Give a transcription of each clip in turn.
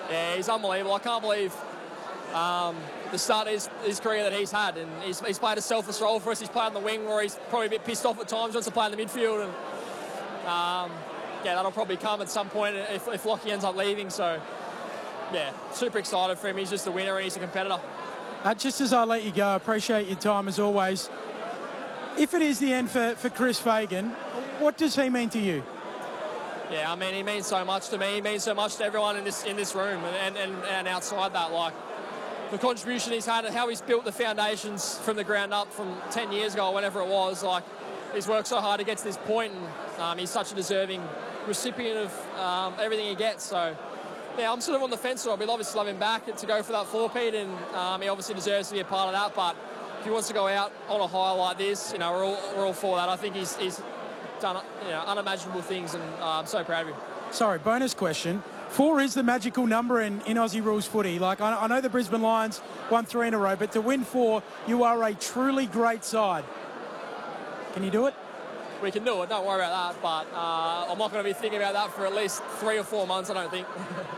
Yeah, he's unbelievable. I can't believe the start of his career that he's had, and he's played a selfless role for us. He's played on the wing where he's probably a bit pissed off at times, wants to play in the midfield, and yeah, that'll probably come at some point if Lockie ends up leaving. So yeah, super excited for him. He's just a winner and he's a competitor. Just as I let you go, I appreciate your time as always. If it is the end for Chris Fagan, what does he mean to you? Yeah, I mean, he means so much to me. He means so much to everyone in this room and outside that. Like, the contribution he's had and how he's built the foundations from the ground up from 10 years ago or whenever it was. Like, he's worked so hard to get to this point, and he's such a deserving recipient of everything he gets. So, yeah, I'm sort of on the fence. So we'd obviously love him back to go for that four-peat, and he obviously deserves to be a part of that. But if he wants to go out on a high like this, you know, we're all for that. I think he's done, you know, unimaginable things, and I'm so proud of him. Sorry, bonus question. 4 is the magical number in Aussie rules footy. Like, I know the Brisbane Lions won 3 in a row, but to win 4, you are a truly great side. Can you do it? We can do it, don't worry about that, but I'm not going to be thinking about that for at least 3 or 4 months, I don't think.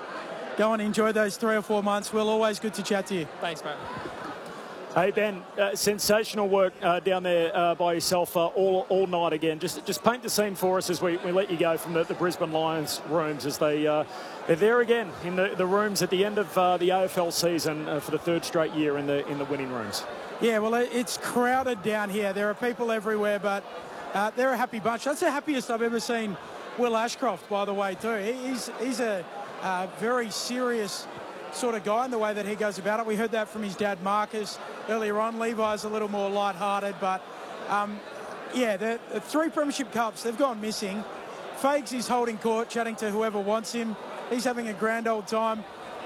Go and enjoy those 3 or 4 months. Will, always good to chat to you. Thanks, mate. Hey, Ben, sensational work down there by yourself all night again. Just paint the scene for us as we let you go from the Brisbane Lions rooms as they're there again in the rooms at the end of the AFL season for the 3rd straight year in the winning rooms. Yeah, well, it's crowded down here. There are people everywhere, but they're a happy bunch. That's the happiest I've ever seen Will Ashcroft, by the way, too. He's a very serious sort of guy in the way that he goes about it. We heard that from his dad, Marcus, earlier on. Levi's a little more light-hearted, but yeah, the 3 premiership cups, they've gone missing. Fags is holding court, chatting to whoever wants him. He's having a grand old time.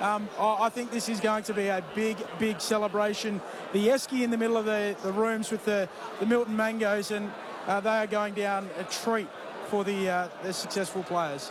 I think this is going to be a big celebration. The Esky in the middle of the rooms with the Milton Mangoes, and they are going down a treat for the successful players.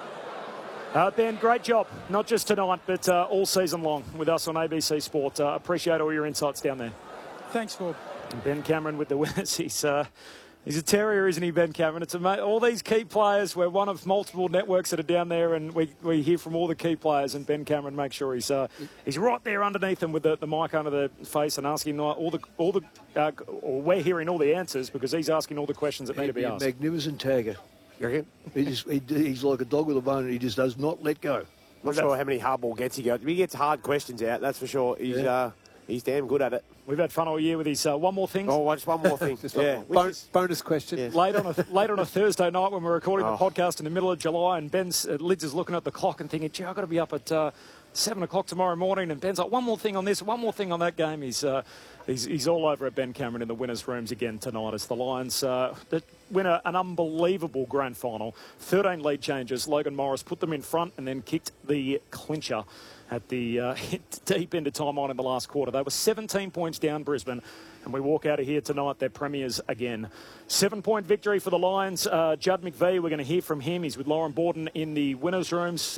Ben, great job, not just tonight, but all season long with us on ABC Sport. Appreciate all your insights down there. Thanks, Bob. Ben Cameron with the winners. He's a terrier, isn't he, Ben Cameron? It's all these key players. We're one of multiple networks that are down there, and we hear from all the key players, and Ben Cameron makes sure he's right there underneath them with the mic under the face and asking or we're hearing all the answers because he's asking all the questions that need to be asked. Magnificent tagger. You reckon? He's like a dog with a bone. He just does not let go. Not sure how many hardball gets he got. He gets hard questions out, that's for sure. He's damn good at it. We've had fun all year with his one more thing. Oh, just one more thing. Bonus question. Yeah. Late on a Thursday night when we're recording the podcast in the middle of July, and Ben's Lids is looking at the clock and thinking, gee, I've got to be up at 7 o'clock tomorrow morning, and Ben's like, one more thing on this, one more thing on that game. He's all over at Ben Cameron in the winners' rooms again tonight as the Lions win an unbelievable grand final. 13 lead changes. Logan Morris put them in front and then kicked the clincher at the deep into time on in the last quarter. They were 17 points down, Brisbane, and we walk out of here tonight, they're premiers again. 7-point victory for the Lions. Judd McVie, we're going to hear from him. He's with Lauren Borden in the winners' rooms.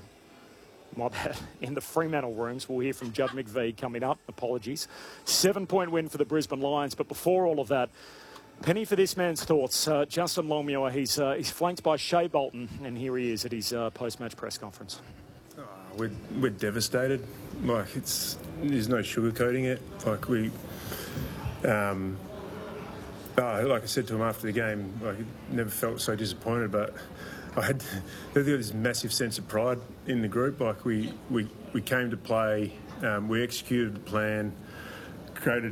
My bad. In the Fremantle rooms, we'll hear from Judd McVie coming up. Apologies. 7-point win for the Brisbane Lions. But before all of that, penny for this man's thoughts. Justin Longmuir, he's flanked by Shea Bolton, and here he is at his post-match press conference. We're devastated. Like, there's no sugarcoating it. Like, like I said to him after the game, I never felt so disappointed, but there's this massive sense of pride in the group. Like, we came to play, we executed the plan, created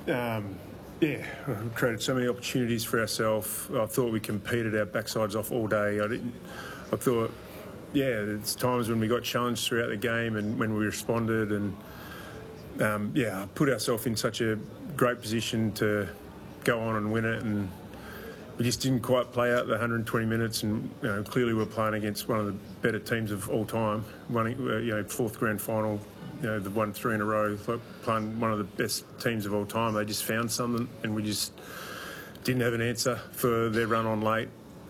so many opportunities for ourselves. I thought we competed our backsides off all day. I thought, there's times when we got challenged throughout the game and when we responded, and put ourselves in such a great position to go on and win it, and we just didn't quite play out the 120 minutes, and clearly we're playing against one of the better teams of all time, running 4th grand final, they've won 3 in a row, playing one of the best teams of all time. They just found something, and we just didn't have an answer for their run on late.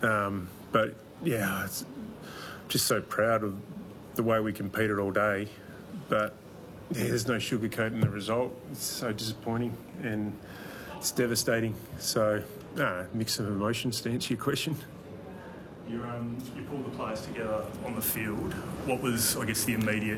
It's just so proud of the way we competed all day, but there's no sugarcoating the result. It's so disappointing and it's devastating. So, mix of emotions to answer your question. You pulled the players together on the field. What was, I guess, the immediate